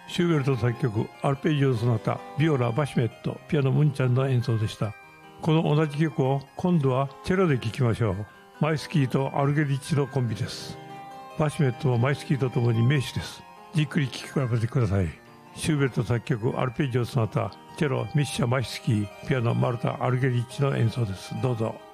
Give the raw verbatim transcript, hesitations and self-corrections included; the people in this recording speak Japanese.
シューベルト作曲アルペジオソナタ、ビオラバシメット、ピアノムンちゃんの演奏でした。この同じ曲を今度はチェロで聴きましょう。マイスキーとアルゲリッチのコンビです。バシメットはマイスキーとともに名手です。じっくり聴き比べてください。シューベルト作曲アルペジオソナタ、チェロミッシャマイスキー、ピアノマルタ・アルゲリッチの演奏です。どうぞ。